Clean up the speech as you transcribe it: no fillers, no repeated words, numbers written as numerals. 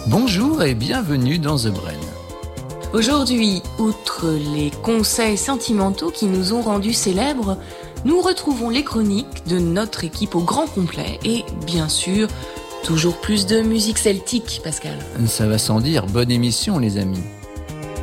Bonjour et bienvenue dans The Brain. Aujourd'hui, outre les conseils sentimentaux qui nous ont rendus célèbres, nous retrouvons les chroniques de notre équipe au grand complet et, bien sûr, toujours plus de musique celtique, Pascal. Ça va sans dire, bonne émission les amis.